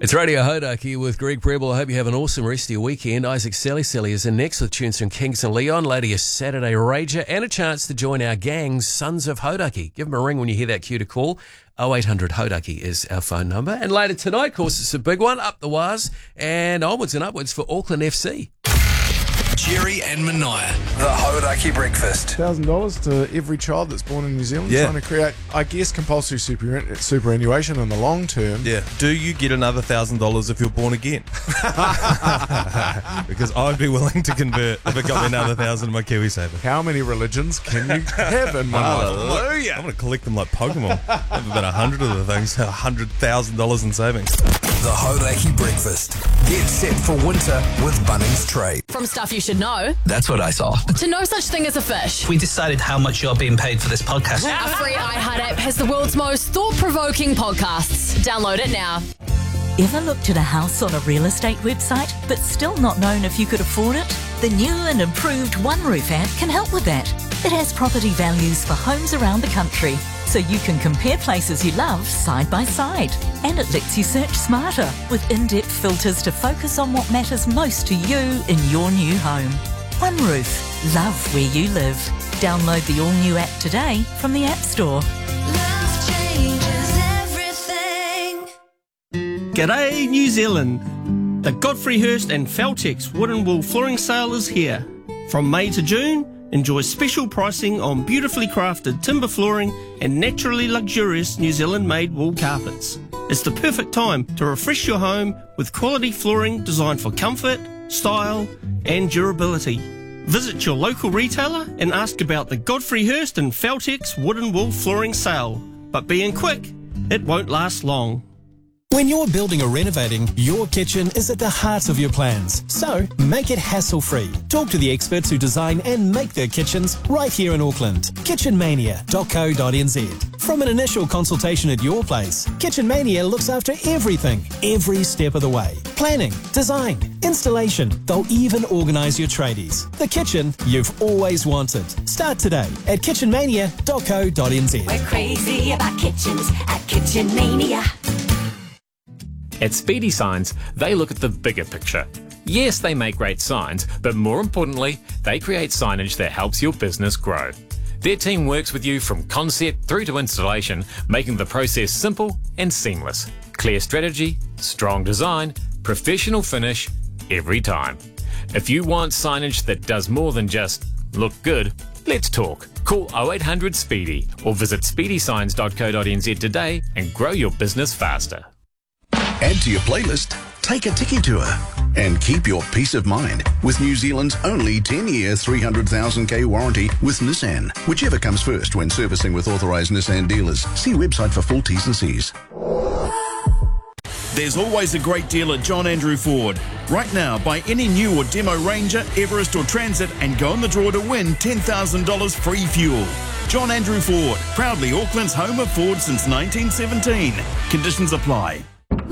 It's Radio Hodaki with Greg Preble. I hope you have an awesome rest of your weekend. Isaac Sally is in next with tunes from Kings and Leon. Later, your Saturday Rager and a chance to join our gang, Sons of Hodaki. Give them a ring when you hear that cue to call. 0800 Hodaki is our phone number. And later tonight, of course, it's a big one, up the wires and onwards and upwards for Auckland FC. Jerry and Mania, the Hodaki Breakfast. $1,000 to every child that's born in New Zealand, trying to create, I guess, compulsory superannuation in the long term. Yeah. Do you get another $1,000 if you're born again? Because I'd be willing to convert if it got me another $1,000 in my KiwiSaver. How many religions can you have in one life? Hallelujah! I'm going to collect them like Pokemon. I have about 100 of the things, $100,000 in savings. The Hodaki Breakfast. Get set for winter with Bunnings Trade. From stuff you should know, That's what I saw. to no such thing as a fish. We decided how much you're being paid for this podcast. Our free iHeart app has the world's most thought-provoking podcasts. Download it now. Ever looked at a house on a real estate website but still not known if you could afford it? The new and improved OneRoof app can help with that. It has property values for homes around the country, so you can compare places you love side by side. And it lets you search smarter with in-depth filters to focus on what matters most to you in your new home. OneRoof. Love where you live. Download the all-new app today from the App Store. Love changes everything. G'day New Zealand! The Godfrey Hirst and Feltex Wood and Wool Flooring Sale is here. From May to June, enjoy special pricing on beautifully crafted timber flooring and naturally luxurious New Zealand-made wool carpets. It's the perfect time to refresh your home with quality flooring designed for comfort, style and durability. Visit your local retailer and ask about the Godfrey Hirst and Feltex Wood and Wool Flooring Sale. But being quick, it won't last long. When you're building or renovating, your kitchen is at the heart of your plans. So, make it hassle-free. Talk to the experts who design and make their kitchens right here in Auckland. kitchenmania.co.nz. From an initial consultation at your place, Kitchen Mania looks after everything, every step of the way. Planning, design, installation, they'll even organise your tradies. The kitchen you've always wanted. Start today at kitchenmania.co.nz. We're crazy about kitchens at Kitchen Mania. At Speedy Signs, they look at the bigger picture. Yes, they make great signs, but more importantly, they create signage that helps your business grow. Their team works with you from concept through to installation, making the process simple and seamless. Clear strategy, strong design, professional finish, every time. If you want signage that does more than just look good, let's talk. Call 0800 Speedy or visit speedysigns.co.nz today and grow your business faster. Add to your playlist, take a tiki tour, and keep your peace of mind with New Zealand's only 10-year 300,000k warranty with Nissan, whichever comes first when servicing with authorised Nissan dealers. See website for full T's and C's. There's always a great deal at John Andrew Ford. Right now, buy any new or demo Ranger, Everest or Transit and go in the draw to win $10,000 free fuel. John Andrew Ford, proudly Auckland's home of Ford since 1917. Conditions apply.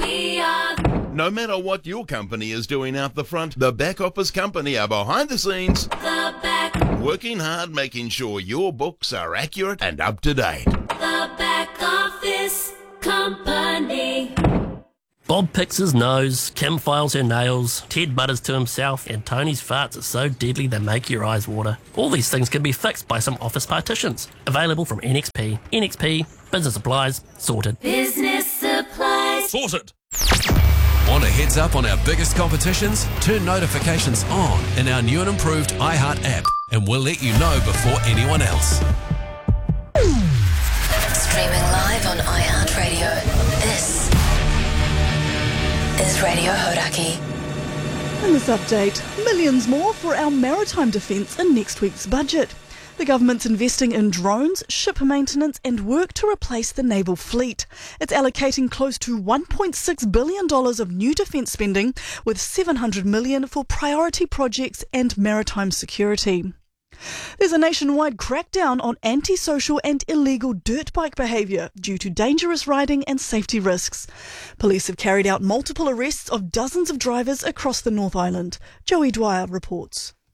No matter what your company is doing out the front, the back office company are behind the scenes. The back. Working hard, making sure your books are accurate and up to date. The back office company. Bob picks his nose, Kim files her nails, Ted mutters to himself, and Tony's farts are so deadly they make your eyes water. All these things can be fixed by some office partitions. Available from NXP. NXP, business supplies, sorted. Business supplies. Sorted. Want a heads up on our biggest competitions? Turn notifications on in our new and improved iHeart app, and we'll let you know before anyone else. Streaming live on iHeartRadio. This is Radio Hodaki. In this update, millions more for our maritime defence in next week's budget. The government's investing in drones, ship maintenance and work to replace the naval fleet. It's allocating close to $1.6 billion of new defence spending, with $700 million for priority projects and maritime security. There's a nationwide crackdown on antisocial and illegal dirt bike behaviour due to dangerous riding and safety risks. Police have carried out multiple arrests of dozens of drivers across the North Island. Joey Dwyer reports.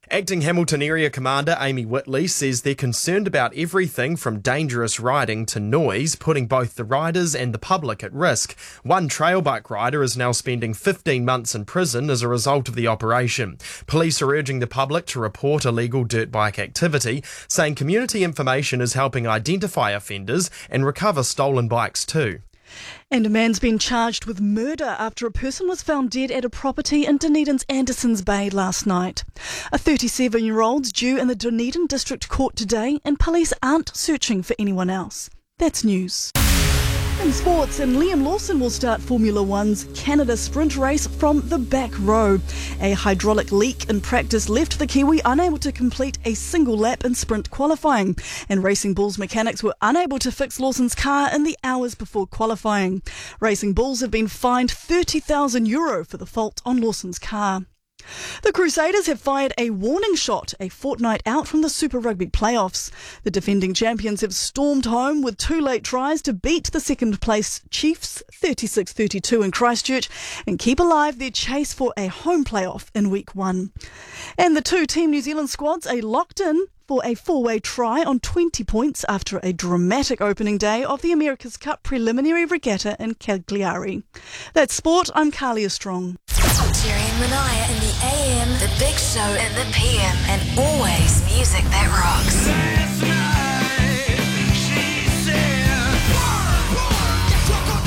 Acting Hamilton Area Commander Amy Whitley says they're concerned about everything from dangerous riding to noise, putting both the riders and the public at risk. One trail bike rider is now spending 15 months in prison as a result of the operation. Police are urging the public to report illegal dirt bike activity, saying community information is helping identify offenders and recover stolen bikes too. And a man's been charged with murder after a person was found dead at a property in Dunedin's Andersons Bay last night. A 37-year-old's due in the Dunedin District Court today, and police aren't searching for anyone else. That's news. In sports, and Liam Lawson will start Formula One's Canada sprint race from the back row. A hydraulic leak in practice left the Kiwi unable to complete a single lap in sprint qualifying, and Racing Bulls mechanics were unable to fix Lawson's car in the hours before qualifying. Racing Bulls have been fined €30,000 for the fault on Lawson's car. The Crusaders have fired a warning shot a fortnight out from the Super Rugby playoffs. The defending champions have stormed home with 2 late tries to beat the second-place Chiefs 36-32 in Christchurch and keep alive their chase for a home playoff in Week 1. And the 2 Team New Zealand squads are locked in for a 4-way try on 20 points after a dramatic opening day of the America's Cup preliminary regatta in Cagliari. That's sport. I'm Carlia Strong. Jerry and Manaya in the AM, the Big Show in the PM, and always music that rocks.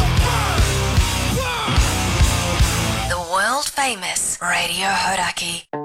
The world famous Radio Hodaki.